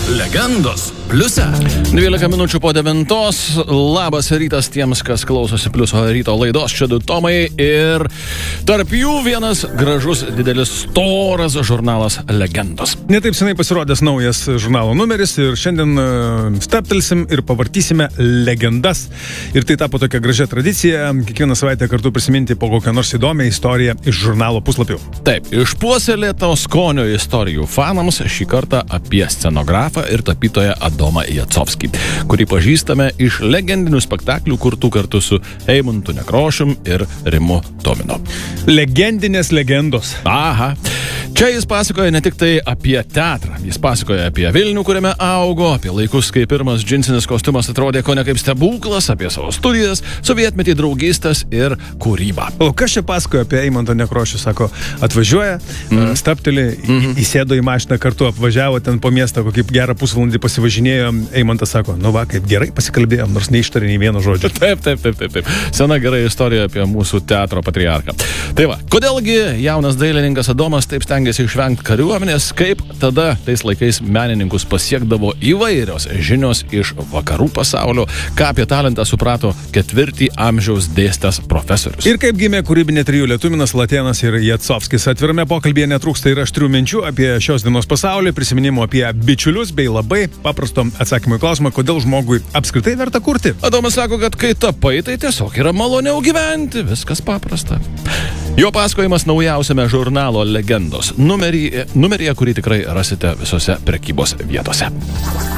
Legendos pliuse. 12 minučių po 9. Labas rytas tiems, kas klausosi Pliuso ryto laidos. Čia du Tomai ir tarp jų vienas gražus, didelis, storas žurnalas Legendos. Netaip senai pasirodęs naujas žurnalo numeris ir šiandien staptelsim ir pavartysime legendas. Ir tai tapo tokia gražia tradicija, kiekvieną savaitę kartu prisiminti po kokią nors įdomią istoriją iš žurnalo puslapių. Taip, išpuoselėto skonio istorijų fanams šį kartą apie scenografą ir tapytoją Adomą Jacovskį, kurį pažįstame iš legendinių spektaklių kurtų kartu su Eimuntu Nekrošium ir Rimu Tominu. Legendinės legendos. Aha. Čia jis pasakoja ne tik tai apie teatrą, jis pasakoja apie Vilnių, kuriame augo, apie laikus, kai pirmas džinsinis kostiumas atrodė kone kaip stebuklas, apie savo studijas, sovietmetį, draugystes ir kūrybą. O kas čia pasakoja apie Eimantą Nekrošių? Sako, atvažiuoja, stapteli, įsėdo į mašiną kartu, apvažiavo ten po miestą, kokį gerą pusvalandį pasivažinėjo. Eimantas sako, nu va, kaip gerai pasikalbėjom, nors neištarė nei vieno žodžio. Taip. Sena gera istorija apie mūsų teatro patriarchą. Tai va, kodėlgi jaunas dailininkas Adomas taip stengiasi išvengti kariuomenės, kaip tada tais laikais menininkus pasiekdavo įvairios žinios iš vakarų pasaulio, ką apie talentą suprato 4 amžiaus dėstęs profesorius. Ir kaip gimė kūrybinė trijulė Tuminas, Latėnas ir Jacovskis. Atvirame pokalbėje netrūksta ir aštrių minčių apie šios dienos pasaulį, prisiminimų apie bičiulius bei labai paprasto atsakymo į klausimą, kodėl žmogui apskritai verta kurti. Adomas sako, kad kai tapai, tai tiesiog yra maloniau gyventi, viskas paprasta. Jo pasakojimas naujausiame žurnalo Legendos numeryje, kurį tikrai rasite visose prekybos vietose.